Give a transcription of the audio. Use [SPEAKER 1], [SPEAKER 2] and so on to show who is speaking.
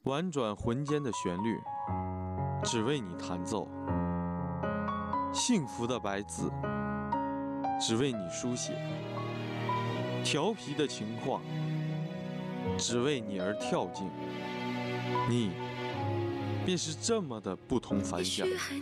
[SPEAKER 1] 婉转浑间的旋律，只为你弹奏；幸福的白字，只为你书写；调皮的情话，只为你而跳进。你便是这么的不同凡响。